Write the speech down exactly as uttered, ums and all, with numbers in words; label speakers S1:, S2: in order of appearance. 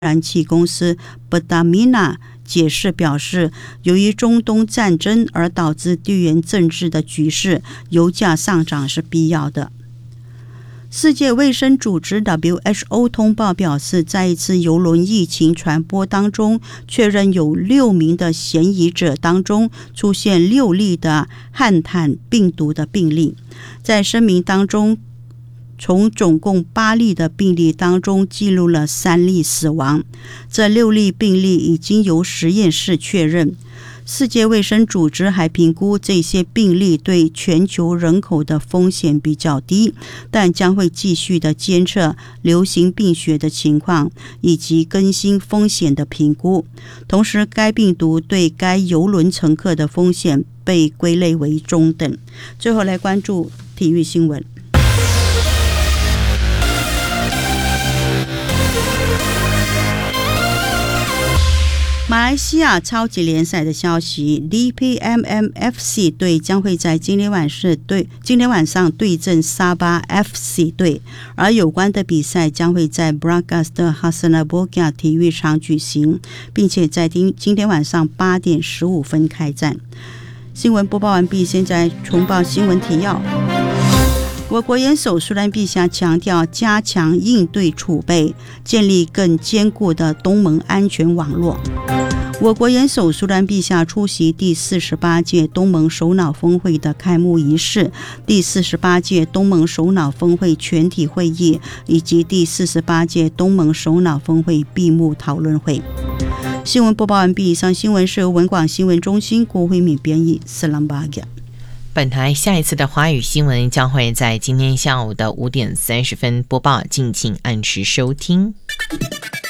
S1: 燃气公司 Pertamina 解释表示，由于中东战争而导致地缘政治的局势，油价上涨是必要的。世界卫生组织 W H O 通报表示，在一次邮轮疫情传播当中，确认有六名的嫌疑者当中出现六例的汉坦病毒的病例。在声明当中，从总共八例的病例当中记录了三例死亡，这六例病例已经由实验室确认。世界卫生组织还评估这些病例对全球人口的风险比较低，但将会继续的监测流行病学的情况以及更新风险的评估。同时，该病毒对该邮轮乘客的风险被归类为中等。最后来关注体育新闻。马来西亚超级联赛的消息 ，D P M M F C 队将会在今天晚上对今天晚上对阵沙巴 F C 队，而有关的比赛将会在 Bragas 的 Hasanaboga 体育场举行，并且在今今天晚上八点十五分开战。新闻播报完毕，现在重报新闻提要。我国元首苏丹陛下强调，加强应对储备，建立更坚固的东盟安全网络。我国元首苏丹陛下出席第四十八届东盟首脑峰会的开幕仪式、第四十八届东盟首脑峰会全体会议以及第四十八届东盟首脑峰会闭幕讨论会。新闻播报完毕，以上新闻是由文广新闻中心郭慧敏编译，斯朗巴亚。
S2: 本台下一次的华语新闻将会在今天下午的五点三十分播报，敬请按时收听。